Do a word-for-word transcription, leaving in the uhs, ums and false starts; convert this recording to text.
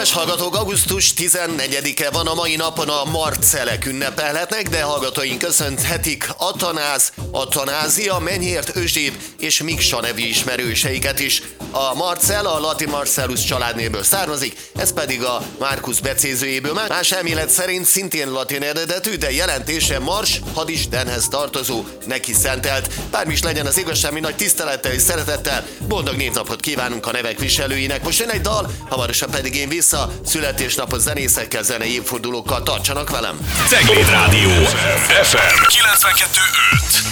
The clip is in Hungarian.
Kedves hallgatók, augusztus tizennegyedike van a mai napon, a marcelek ünnepelhetnek, de hallgatóink köszönhetik Atanáz, Atanázia, Menyhért, Özséb és Miksa nevű ismerőseiket is. A Marcell a latin Marcellus családnévből származik, ez pedig a Marcus becézőjéből. Más elmélet szerint szintén latin eredetű, de jelentése mars, hadistenhez tartozó, neki szentelt. Bármi is legyen az igazság, mi nagy tisztelettel és szeretettel boldog névnapot kívánunk a nevek viselőinek. Most jön egy dal, hamarosan pedig én vissza, születésnapos zenészekkel, zenei évfordulókkal, tartsanak velem! Cegléd Rádió ef em kilencvenkettő öt.